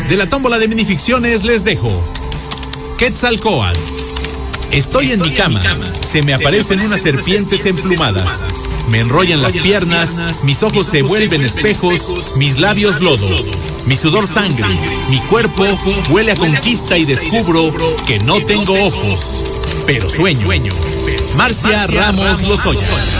De la tómbola de minificciones les dejo Quetzalcóatl. Estoy en mi cama, se me aparecen unas serpientes emplumadas, me enrollan las piernas, mis ojos se vuelven espejos, mis labios lodo, mi sudor sangre, mi cuerpo huele a conquista y descubro que no tengo ojos, pero sueño. Marcia Ramos Lozoya.